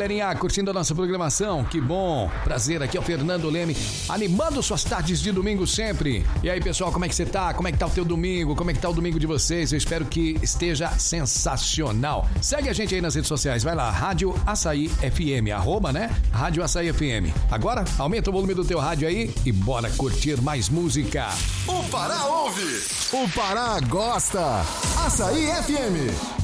galerinha, curtindo a nossa programação? Que bom, prazer, aqui é o Fernando Leme, animando suas tardes de domingo sempre. E aí, pessoal, como é que você tá? Como é que tá o teu domingo? Como é que tá o domingo de vocês? Eu espero que esteja sensacional. Segue a gente aí nas redes sociais, vai lá, Rádio Açaí FM, @, Rádio Açaí FM. Agora, aumenta o volume do teu rádio aí e bora curtir mais música. O Pará ouve, o Pará gosta. Açaí FM.